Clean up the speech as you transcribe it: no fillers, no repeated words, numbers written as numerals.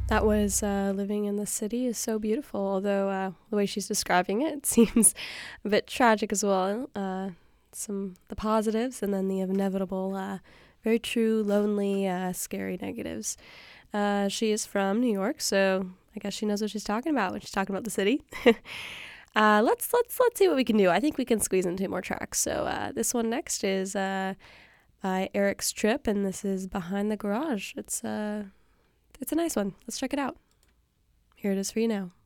That was Living in the City is so beautiful, although the way she's describing it seems a bit tragic as well. Some the positives and then the inevitable, very true, lonely, scary negatives. She is from New York, so I guess she knows what she's talking about when she's talking about the city. Let's see what we can do. I think we can squeeze in two more tracks. So this one next is by Eric Strip, and this is Behind the Garage. It's a nice one. Let's check it out. Here it is for you now.